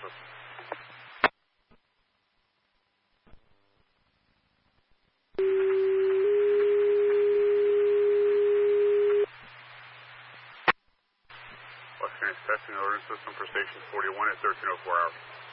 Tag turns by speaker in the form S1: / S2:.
S1: System. West Phoenix testing the order system for station 41 at 1304 hours.